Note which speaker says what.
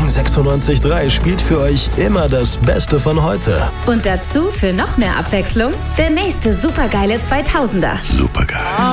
Speaker 1: FM 96.3 spielt für euch immer das Beste von heute.
Speaker 2: Und dazu für noch mehr Abwechslung der nächste supergeile 2000er.
Speaker 1: Supergeil.